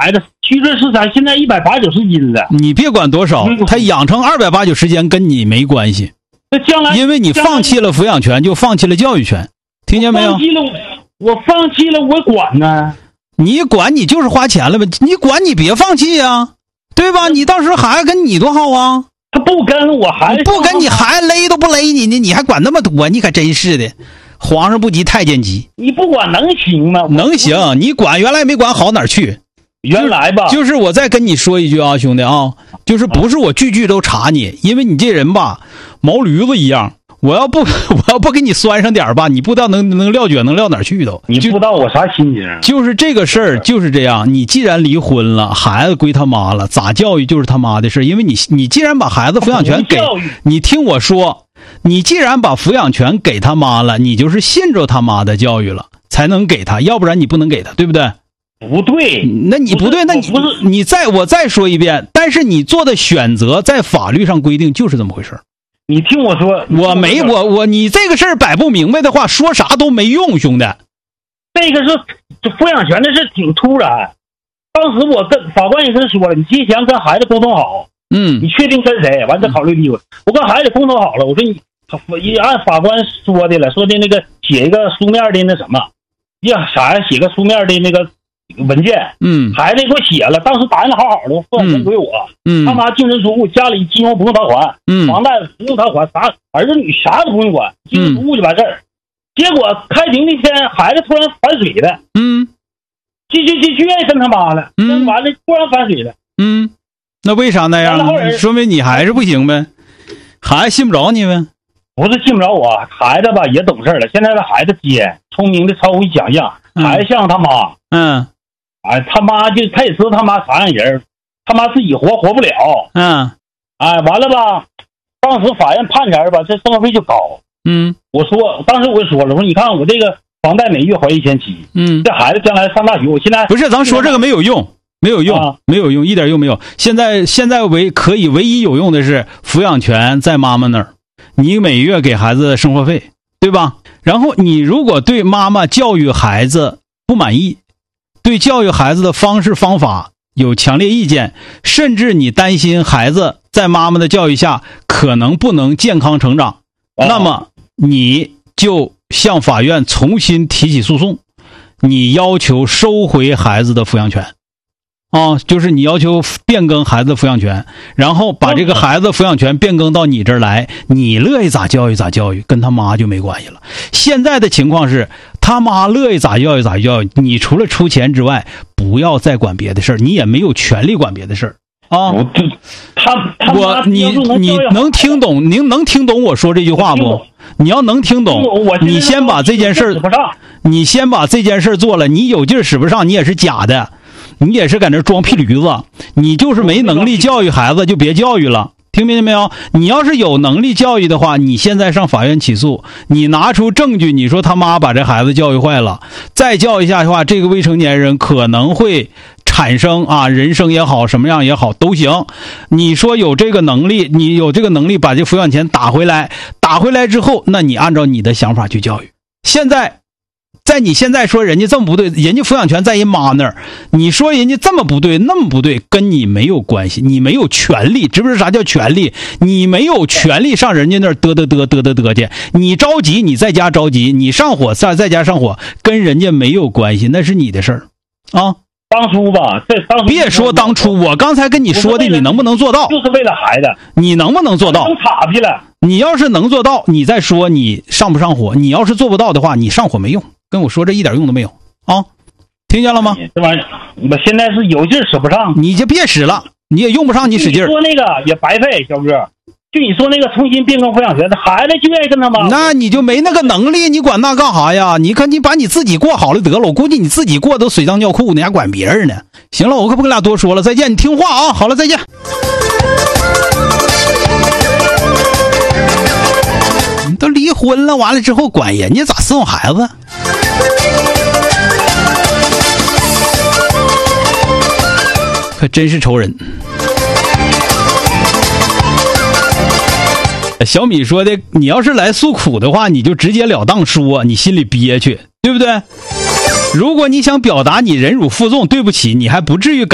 孩子虚岁43，现在180-90斤了。 你别管多少，他养成280时间跟你没关系。 那将来因为你放弃了抚养权，就放弃了教育权，听见没有？ 我放弃了，我管呢。 你管你就是花钱了呗，你管你别放弃呀，对吧？你到时候孩子跟你多好啊。 他不跟我孩子， 不跟你孩子勒都不勒你呢，你还管那么多，你可真是的。皇上不急太监急， 你不管能行吗？ 能行，你管原来没管好哪儿去？ 原来吧， 就是我再跟你说一句啊，兄弟啊，就是不是我句句都查你，因为你这人吧，毛驴子一样。我要不给你拴上点吧，你不知道能撂蹶能撂哪儿去都。 你不知道我啥心情。 就是这个事儿就是这样，你既然离婚了，孩子归他妈了，咋教育就是他妈的事。因为你既然把孩子抚养权给，你听我说，你既然把抚养权给他妈了，你就是信着他妈的教育了，才能给他，要不然你不能给他，对不对？ 不对， 那你不对，那你不是我再说一遍，但是你做的选择在法律上规定就是这么回事。 你听我说， 你这个事儿摆不明白的话，说啥都没用，兄弟。 这个是抚养权的事挺突然，当时我跟法官也跟说了，你提前跟孩子沟通好，你确定跟谁，完再考虑离婚。我跟孩子沟通好了，我说你按法官说的了，说的那个写一个书面的那什么，让孩子写个书面的那个文件，孩子给我写了，当时答应的好好的，抚养权归我，他妈净身出户，家里金融不用他还，房贷不用他还，啥儿子女啥都不用管，净身出户就完事儿。结果开庭那天，孩子突然反水了，就愿意跟他妈了，完了突然反水了， 那为啥那样呢？说明你还是不行呗，孩子信不着你呗。 不是信不着我，孩子吧也懂事了，现在的孩子尖，聪明的超乎想象，孩子像他妈，他妈他也知道他妈啥样人，他妈自己活不了，完了吧，当时法院判前吧，这生活费就高，当时我就说了，我说你看我这个房贷每月还1700，这孩子将来上大学，我现在不是咱说这个没有用，没有用，一点用没有。现在唯一有用的是抚养权在妈妈那儿，你每月给孩子生活费，对吧？然后你如果对妈妈教育孩子不满意，对教育孩子的方式方法有强烈意见，甚至你担心孩子在妈妈的教育下可能不能健康成长，那么你就向法院重新提起诉讼，你要求收回孩子的抚养权。就是你要求变更孩子的抚养权，然后把这个孩子的抚养权变更到你这儿来，你乐意咋教育咋教育，跟他妈就没关系了。现在的情况是他妈乐意咋教育咋教育，你除了出钱之外不要再管别的事儿，你也没有权利管别的事儿你能听懂？您能听懂我说这句话不？你要能听懂，你先把这件事做了，你有劲儿使不上，你也是假的。你也是在那装屁驴子，你就是没能力教育孩子就别教育了，听明白没有？你要是有能力教育的话，你现在上法院起诉，你拿出证据，你说他妈把这孩子教育坏了，再教育下去的话，这个未成年人可能会产生人生也好，什么样也好都行。你说有这个能力，你有这个能力把这抚养权打回来之后，那你按照你的想法去教育。你现在说人家这么不对，人家抚养权在人妈那儿，你说人家这么不对那么不对，跟你没有关系，你没有权利，知不知道啥叫权利？你没有权利上人家那儿得去，你着急你在家着急，你上火在家上火，跟人家没有关系，那是你的事儿当初吧， 别说当初，我刚才跟你说的，你能不能做到？ 就是为了孩子， 你能不能做到？ 能岔劈了。 你要是能做到，你再说你上不上火。你要是做不到的话，你上火没用。跟我说这一点用都没有听见了吗？ 这玩意儿我现在是有劲使不上， 你就别使了，你也用不上，你使劲。 你说那个也白费，小哥。就你说那个重新变更抚养权，孩子就愿意跟他妈。 那你就没那个能力，你管那干啥呀？你把你自己过好了得了，我估计你自己过都水当尿裤，你还管别人呢？行了，我可不跟俩多说了，再见，你听话好了，再见。你都离婚了，完了之后管人家咋伺候孩子？可真是仇人。小米说的，你要是来诉苦的话，你就直截了当说，你心里憋屈，对不对？如果你想表达你忍辱负重，对不起，你还不至于